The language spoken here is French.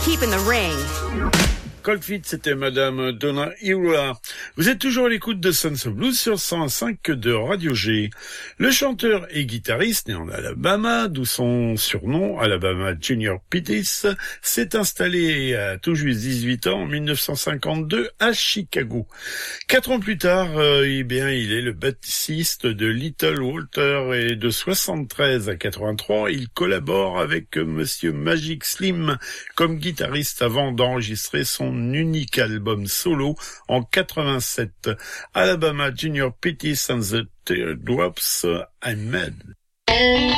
keep in the ring. Cold Feet, c'était Madame Donna Ira. Vous êtes toujours à l'écoute de Sons of Blues sur 105 de Radio G. Le chanteur et guitariste, né en Alabama, d'où son surnom, Alabama Junior Pettis, s'est installé à tout juste 18 ans en 1952 à Chicago. 4 ans plus tard, il est le bassiste de Little Walter et de 73 à 83, il collabore avec Monsieur Magic Slim comme guitariste avant d'enregistrer son unique album solo en 87. Alabama Junior Pettis and the Teardrops, I'm Mad.